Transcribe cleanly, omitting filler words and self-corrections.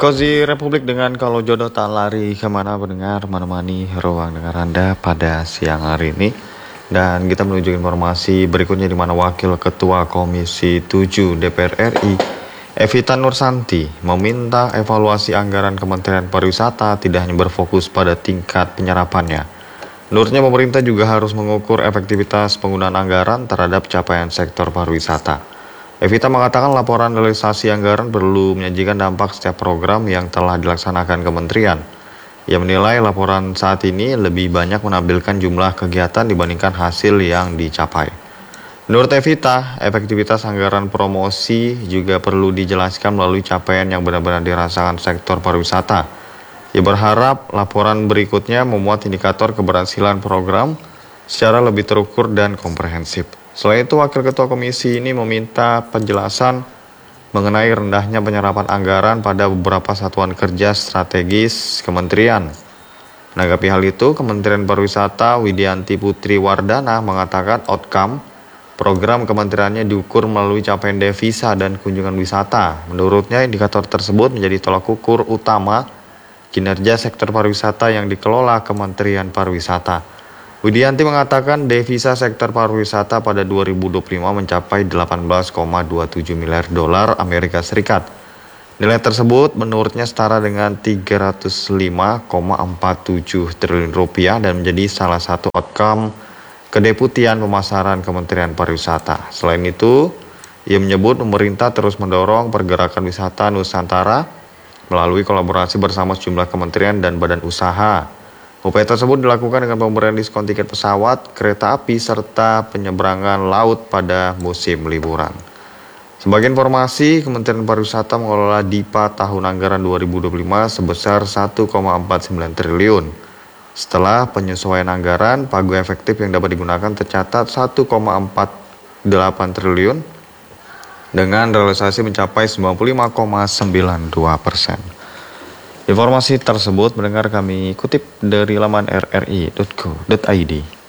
Kozi Republik dengan Kalau Jodoh Tak Lari Kemana Pendengar menemani ruang dengar Anda pada siang hari ini. Dan kita menuju informasi berikutnya di mana Wakil Ketua Komisi 7 DPR RI Evita Nursanti meminta evaluasi anggaran Kementerian Pariwisata tidak hanya berfokus pada tingkat penyerapannya. Menurutnya pemerintah juga harus mengukur efektivitas penggunaan anggaran terhadap capaian sektor pariwisata. Evita mengatakan laporan realisasi anggaran perlu menyajikan dampak setiap program yang telah dilaksanakan kementerian. Ia menilai laporan saat ini lebih banyak menampilkan jumlah kegiatan dibandingkan hasil yang dicapai. Menurut Evita, efektivitas anggaran promosi juga perlu dijelaskan melalui capaian yang benar-benar dirasakan sektor pariwisata. Ia berharap laporan berikutnya memuat indikator keberhasilan program secara lebih terukur dan komprehensif. Selain itu, Wakil Ketua Komisi ini meminta penjelasan mengenai rendahnya penyerapan anggaran pada beberapa satuan kerja strategis kementerian. Menanggapi hal itu, Kementerian Pariwisata Widianti Putri Wardana mengatakan outcome program kementeriannya diukur melalui capaian devisa dan kunjungan wisata. Menurutnya, indikator tersebut menjadi tolak ukur utama kinerja sektor pariwisata yang dikelola Kementerian Pariwisata. Widianti mengatakan devisa sektor pariwisata pada 2025 mencapai 18,27 miliar dolar Amerika Serikat. Nilai tersebut menurutnya setara dengan 305,47 triliun rupiah dan menjadi salah satu outcome kedeputian pemasaran Kementerian Pariwisata. Selain itu, ia menyebut pemerintah terus mendorong pergerakan wisata Nusantara melalui kolaborasi bersama sejumlah kementerian dan badan usaha. Upaya tersebut dilakukan dengan pemberian diskon tiket pesawat, kereta api, serta penyeberangan laut pada musim liburan. Sebagai informasi, Kementerian Pariwisata mengelola DIPA tahun anggaran 2025 sebesar 1,49 triliun. Setelah penyesuaian anggaran, pagu efektif yang dapat digunakan tercatat 1,48 triliun dengan realisasi mencapai 95,92%. Informasi tersebut mendengar kami kutip dari laman rri.co.id.